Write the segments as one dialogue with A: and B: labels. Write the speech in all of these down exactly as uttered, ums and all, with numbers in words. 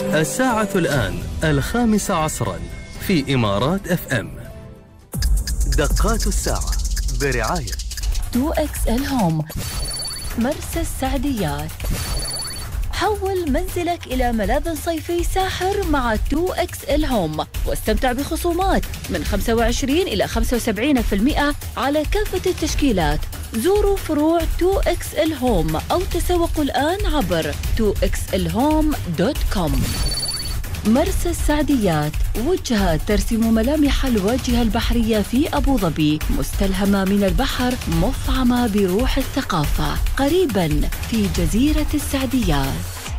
A: الساعة الآن الخامسة عصرا في إمارات اف ام. دقات الساعة برعاية
B: تو إكس إل هوم، مرسى السعديات. حول منزلك إلى ملاذ صيفي ساحر مع تو إكس إل هوم، واستمتع بخصومات من خمسة وعشرين إلى خمسة وسبعين بالمئة على كافة التشكيلات. زوروا فروع تو إكس إل هوم أو تسوقوا الآن عبر تو إكس إل هوم دوت كوم. مرسى السعديات، وجهة ترسم ملامح الواجهة البحرية في أبو ظبي، مستلهمة من البحر، مفعمة بروح الثقافة، قريباً في جزيرة السعديات.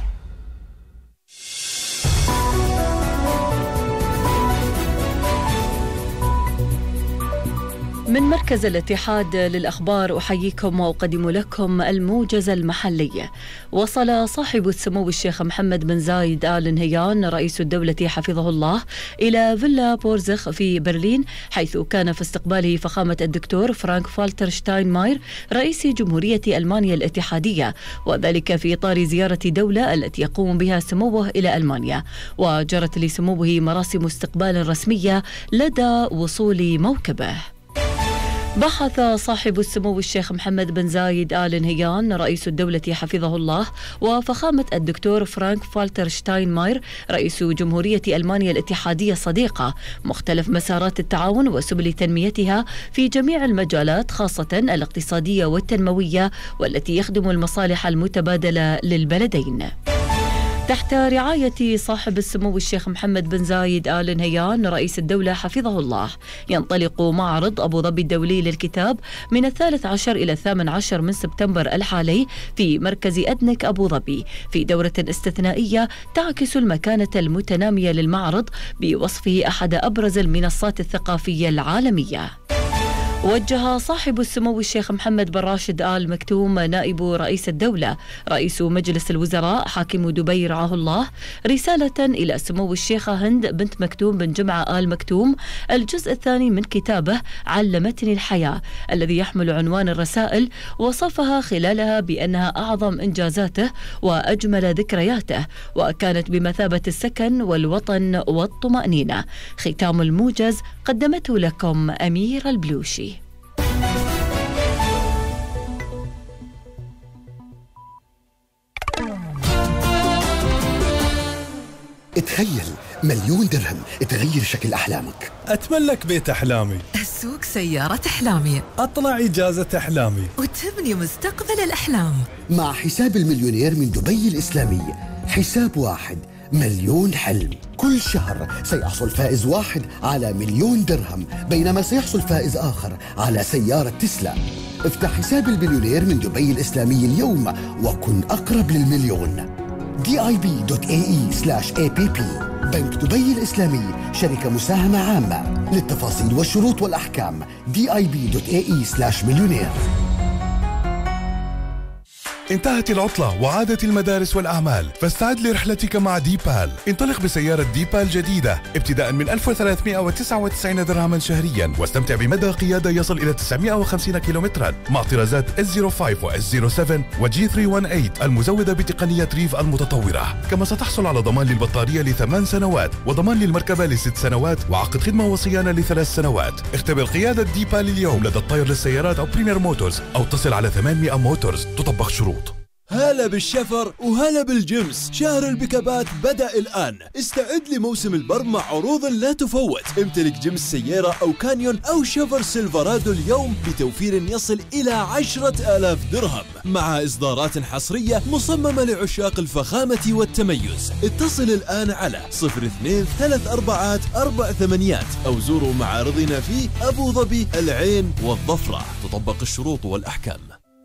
B: من مركز الاتحاد للأخبار أحييكم وأقدم لكم الموجز المحلي. وصل صاحب السمو الشيخ محمد بن زايد آل نهيان رئيس الدولة حفظه الله إلى فيلا بورزخ في برلين، حيث كان في استقباله فخامة الدكتور فرانك فالتر شتاينماير رئيس جمهورية ألمانيا الاتحادية، وذلك في إطار زيارة دولة التي يقوم بها سموه إلى ألمانيا. وجرت لسموه مراسم استقبال رسمية لدى وصول موكبه. بحث صاحب السمو الشيخ محمد بن زايد آل نهيان رئيس الدولة حفظه الله وفخامة الدكتور فرانك فالتر شتاينماير رئيس جمهورية ألمانيا الاتحادية الصديقة مختلف مسارات التعاون وسبل تنميتها في جميع المجالات، خاصة الاقتصادية والتنموية، والتي يخدم المصالح المتبادلة للبلدين. تحت رعاية صاحب السمو الشيخ محمد بن زايد آل نهيان رئيس الدولة حفظه الله، ينطلق معرض أبو ظبي الدولي للكتاب من الثالث عشر إلى الثامن عشر من سبتمبر الحالي في مركز أدنك أبو ظبي، في دورة استثنائية تعكس المكانة المتنامية للمعرض بوصفه أحد أبرز المنصات الثقافية العالمية. وجه صاحب السمو الشيخ محمد بن راشد آل مكتوم نائب رئيس الدولة رئيس مجلس الوزراء حاكم دبي رعاه الله رسالة إلى سمو الشيخة هند بنت مكتوم بن جمعة آل مكتوم، الجزء الثاني من كتابه علمتني الحياة، الذي يحمل عنوان الرسائل، وصفها خلالها بأنها أعظم إنجازاته وأجمل ذكرياته، وكانت بمثابة السكن والوطن والطمأنينة. ختام الموجز قدمته لكم أمير البلوشي.
C: تخيل مليون درهم تغير شكل أحلامك.
D: أتملك بيت أحلامي،
E: أسوق سيارة أحلامي،
D: أطلع إجازة أحلامي،
E: وتبني مستقبل الأحلام.
C: مع حساب المليونير من دبي الإسلامي، حساب واحد مليون حلم. كل شهر سيحصل فائز واحد على مليون درهم، بينما سيحصل فائز آخر على سيارة تسلا. افتح حساب المليونير من دبي الإسلامي اليوم وكن أقرب للمليون. دي آي بي دوت إيه إي سلاش إيه بي بي. بنك دبي الإسلامي، شركة مساهمة عامة. للتفاصيل والشروط والأحكام دي آي بي دوت إيه إي سلاش مليونير.
F: انتهت العطلة وعادت المدارس والأعمال، فاستعد لرحلتك مع ديبال. انطلق بسيارة ديبال جديدة ابتداء من ألف وثلاثمئة وتسعة وتسعين درهما شهريا، واستمتع بمدى قيادة يصل إلى تسعمئة وخمسين كيلومترا مع طرازات إس صفر خمسة و إس صفر سبعة و جي ثلاثمئة وثمانية المزودة بتقنية ريف المتطورة. كما ستحصل على ضمان للبطارية لثمان سنوات، وضمان للمركبة لست سنوات، وعقد خدمة وصيانة لثلاث سنوات. اختبر قيادة ديبال اليوم لدى الطير للسيارات أو بريمير موتورز، أو اتصل على ثمانمئة موتورز. تطبق شروط.
G: هلا بالشفر وهلا بالجمس. شهر البكابات بدأ الآن. استعد لموسم البر مع عروض لا تفوت. امتلك جمس سيارة أو كانيون أو شفر سيلفرادو اليوم بتوفير يصل إلى عشرة آلاف درهم، مع إصدارات حصرية مصممة لعشاق الفخامة والتميز. اتصل الآن على صفر اثنين ثلاث أربعات أربع ثمانيات أو زوروا معارضنا في أبو ظبي، العين والظفرة. تطبق الشروط والأحكام.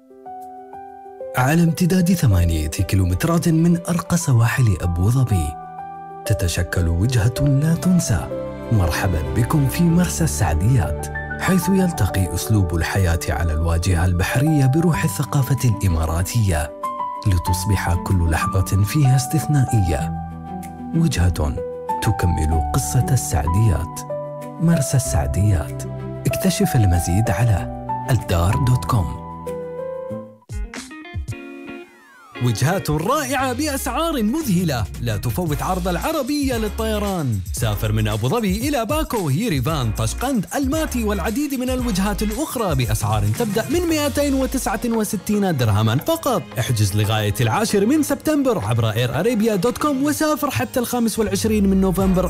H: على امتداد ثمانية كيلومترات من أرقى سواحل أبو ظبي تتشكل وجهة لا تنسى. مرحبا بكم في مرسى السعديات، حيث يلتقي أسلوب الحياة على الواجهة البحرية بروح الثقافة الإماراتية، لتصبح كل لحظة فيها استثنائية. وجهة تكمل قصة السعديات. مرسى السعديات، اكتشف المزيد على الدار دوت كوم. وجهات رائعة بأسعار مذهلة. لا تفوت عرض العربية للطيران. سافر من أبو ظبي إلى باكو، ييريفان، طشقند، الماتي والعديد من الوجهات الأخرى بأسعار تبدأ من مئتين وتسعة وستين درهما فقط. احجز لغاية العاشر من سبتمبر عبر اير اريبيا دوت كوم وسافر حتى الخامس والعشرين من نوفمبر